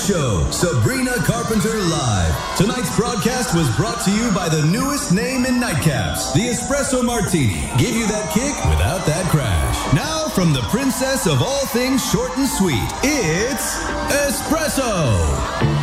Show, Sabrina Carpenter Live. Tonight's broadcast was brought to you by the newest name in nightcaps, the Espresso Martini. Give you that kick without that crash. Now, from the princess of all things short and sweet, it's Espresso.